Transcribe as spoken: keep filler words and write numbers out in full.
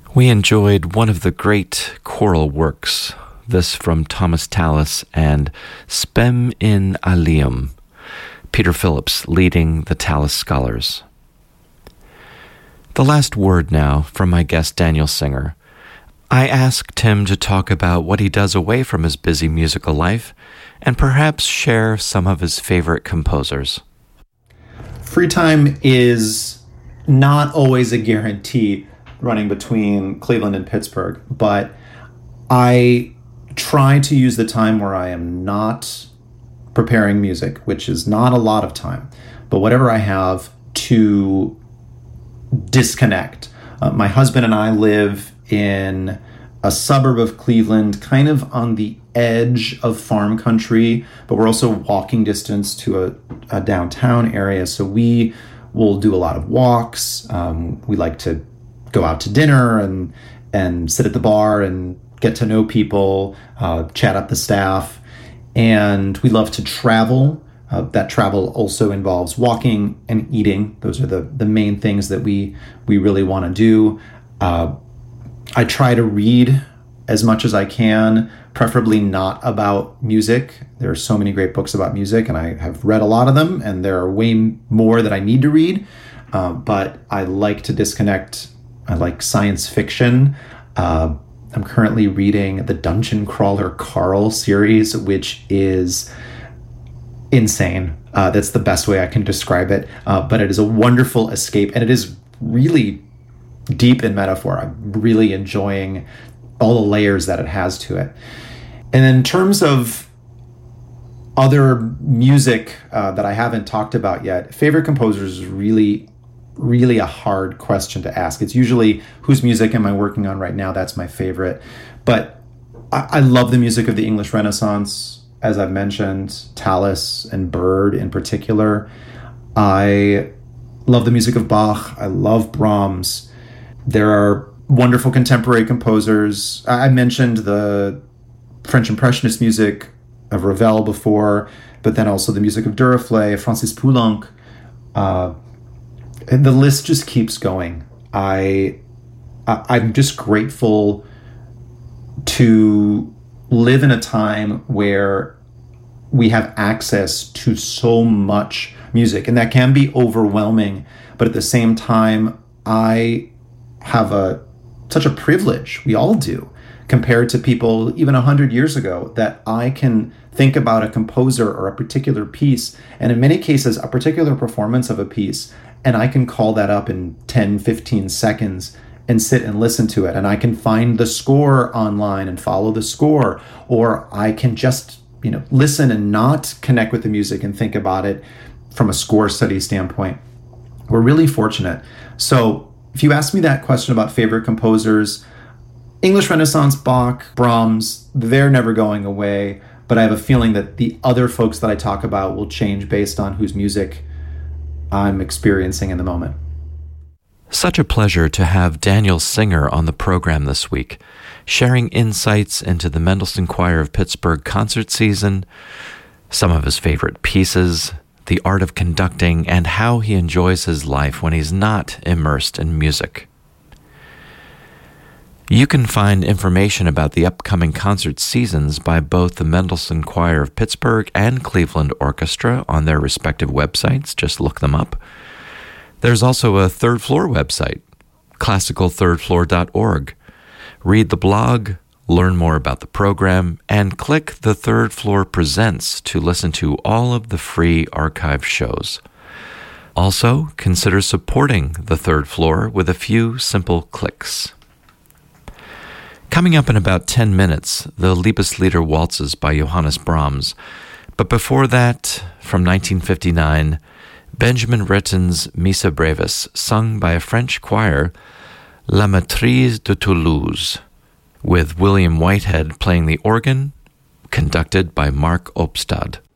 We enjoyed one of the great choral works, this from Thomas Tallis and Spem in Alium, Peter Phillips leading the Tallis Scholars. The last word now from my guest Daniel Singer. I asked him to talk about what he does away from his busy musical life and perhaps share some of his favorite composers. Free time is not always a guarantee running between Cleveland and Pittsburgh, but I try to use the time where I am not preparing music, which is not a lot of time, but whatever I have to disconnect. Uh, my husband and I live in a suburb of Cleveland, kind of on the edge of farm country, but we're also walking distance to a, a downtown area. So we will do a lot of walks. Um, we like to go out to dinner and and sit at the bar and get to know people, uh, chat up the staff. And we love to travel. Uh, that travel also involves walking and eating. Those are the, the main things that we, we really want to do. Uh, I try to read as much as I can, preferably not about music. There are so many great books about music, and I have read a lot of them, and there are way more that I need to read. Uh, but I like to disconnect. I like science fiction. Uh, I'm currently reading the Dungeon Crawler Carl series, which is insane. Uh, that's the best way I can describe it. Uh, but it is a wonderful escape, and it is really deep in metaphor. I'm really enjoying all the layers that it has to it. And in terms of other music uh, that I haven't talked about yet, favorite composers is really, really a hard question to ask. It's usually, whose music am I working on right now? That's my favorite. But I, I love the music of the English Renaissance, as I've mentioned, Tallis and Bird in particular. I love the music of Bach. I love Brahms. There are wonderful contemporary composers. I mentioned the French Impressionist music of Ravel before, but then also the music of Duruflé, Francis Poulenc. Uh, and the list just keeps going. I, I I'm just grateful to live in a time where we have access to so much music, and that can be overwhelming. But at the same time, I have a such a privilege, we all do, compared to people even a hundred years ago, that I can think about a composer or a particular piece, and in many cases, a particular performance of a piece, and I can call that up in ten, fifteen seconds and sit and listen to it. And I can find the score online and follow the score, or I can just, you know, listen and not connect with the music and think about it from a score study standpoint. We're really fortunate. So if you ask me that question about favorite composers, English Renaissance, Bach, Brahms, they're never going away, but I have a feeling that the other folks that I talk about will change based on whose music I'm experiencing in the moment. Such a pleasure to have Daniel Singer on the program this week, sharing insights into the Mendelssohn Choir of Pittsburgh concert season, some of his favorite pieces, the art of conducting, and how he enjoys his life when he's not immersed in music. You can find information about the upcoming concert seasons by both the Mendelssohn Choir of Pittsburgh and Cleveland Orchestra on their respective websites. Just look them up. There's also a Third Floor website, classical third floor dot org. Read the blog, learn more about the program, and click the Third Floor Presents to listen to all of the free archive shows. Also, consider supporting the Third Floor with a few simple clicks. Coming up in about ten minutes, the Liebeslieder Waltzes by Johannes Brahms. But before that, from nineteen fifty-nine, Benjamin Britten's Missa Brevis, sung by a French choir, La Maîtrise de Toulouse, with William Whitehead playing the organ, conducted by Mark Opstad.